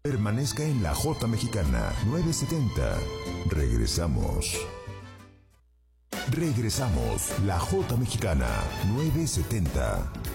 Permanezca en la J Mexicana 970. Regresamos. Regresamos. La J Mexicana 970.